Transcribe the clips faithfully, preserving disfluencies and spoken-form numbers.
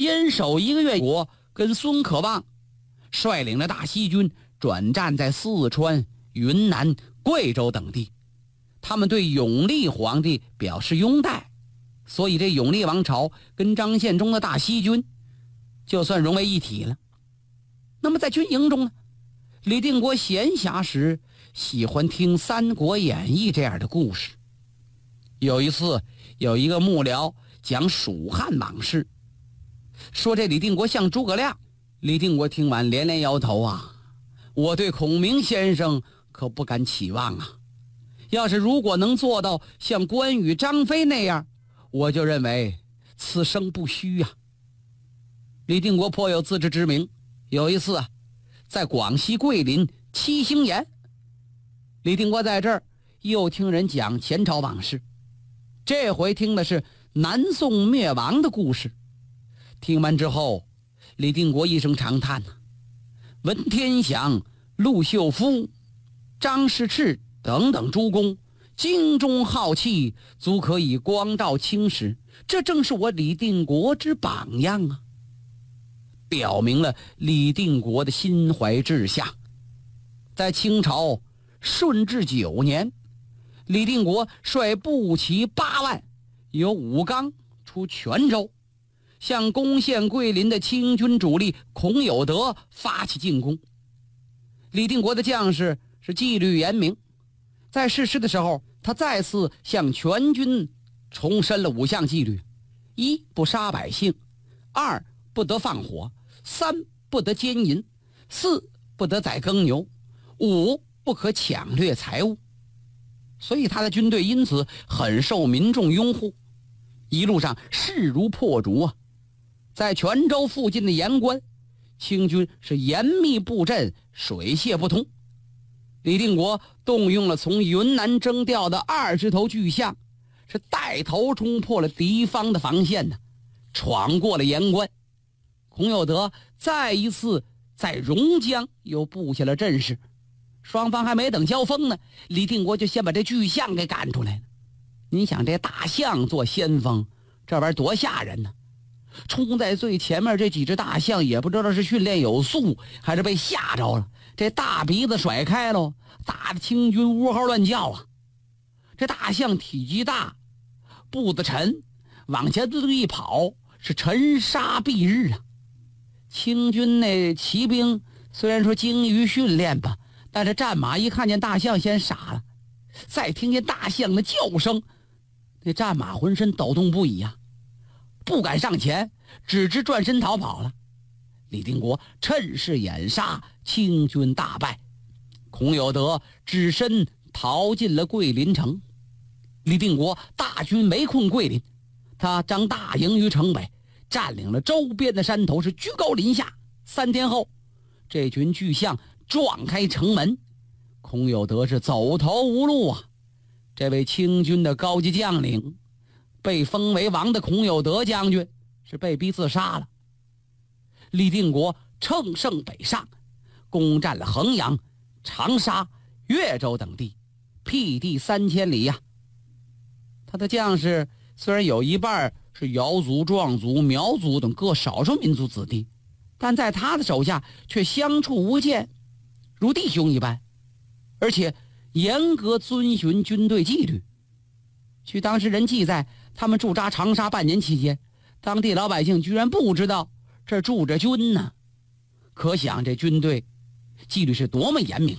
坚守一个月，我跟孙可望率领了大西军转战在四川、云南、贵州等地，他们对永历皇帝表示拥戴，所以这永历王朝跟张献忠的大西军就算融为一体了。那么在军营中呢，李定国闲暇时喜欢听《三国演义》这样的故事。有一次有一个幕僚讲蜀汉往事，说这李定国像诸葛亮。李定国听完连连摇头啊，我对孔明先生可不敢期望啊，要是如果能做到像关羽、张飞那样，我就认为此生不虚啊。李定国颇有自知之明，有一次啊，在广西桂林七星岩，李定国在这儿又听人讲前朝往事，这回听的是南宋灭亡的故事。听完之后，李定国一声长叹呐、啊，文天祥、陆秀夫、张世赤等等诸公精忠好气，足可以光照青史，这正是我李定国之榜样啊，表明了李定国的心怀志向。在清朝顺治九年，李定国率步骑八万，由武冈出泉州，向攻陷桂林的清军主力孔有德发起进攻。李定国的将士是纪律严明，在誓师的时候，他再次向全军重申了五项纪律：一、不杀百姓；二、不得放火；三、不得奸淫；四、不得宰耕牛；五、不可抢掠财物。所以他的军队因此很受民众拥护，一路上势如破竹啊！在泉州附近的盐关，清军是严密布阵，水泄不通。李定国动用了从云南征调的二十头巨象，是带头冲破了敌方的防线呢，闯过了盐关。孔有德再一次在榕江又布下了阵势，双方还没等交锋呢，李定国就先把这巨象给赶出来了。你想这大象做先锋，这玩意儿多吓人呢！冲在最前面这几只大象也不知道是训练有素还是被吓着了，这大鼻子甩开喽，打得清军呜嚎乱叫啊！这大象体积大，步子沉，往前这一跑是沉沙蔽日啊！清军那骑兵虽然说精于训练吧，但是战马一看见大象先傻了，再听见大象的叫声，那战马浑身抖动不已啊，不敢上前，只知转身逃跑了。李定国趁势掩杀，清军大败，孔有德只身逃进了桂林城。李定国大军围困桂林，他张大营于城北，占领了周边的山头，是居高临下。三天后，这群巨象撞开城门，孔有德是走投无路啊！这位清军的高级将领，被封为王的孔有德将军是被逼自杀了。李定国乘胜北上，攻占了衡阳、长沙、越州等地，辟地三千里呀、啊。他的将士虽然有一半是瑶族、壮族、苗族等各少数民族子弟，但在他的手下却相处无间，如弟兄一般，而且严格遵循军队纪律。据当事人记载，他们驻扎长沙半年期间，当地老百姓居然不知道这住着军呢，可想这军队纪律是多么严明。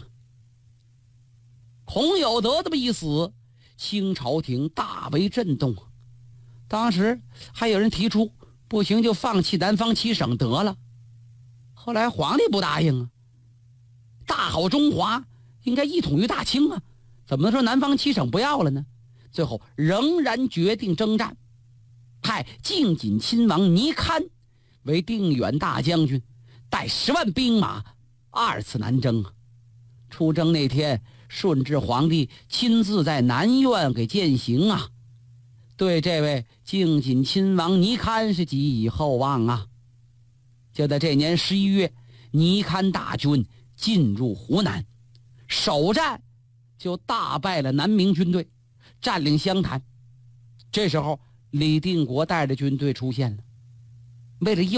孔有德这么一死，清朝廷大为震动啊！当时还有人提出，不行就放弃南方七省得了。后来皇帝不答应啊，大好中华应该一统于大清啊，怎么能说南方七省不要了呢？最后仍然决定征战，派靖锦亲王倪堪为定远大将军，带十万兵马二次南征啊。出征那天，顺治皇帝亲自在南苑给饯行啊，对这位靖锦亲王倪堪是寄以厚望啊。就在这年十一月，倪堪大军进入湖南，首战就大败了南明军队，占领湘潭。这时候李定国带着军队出现了，为了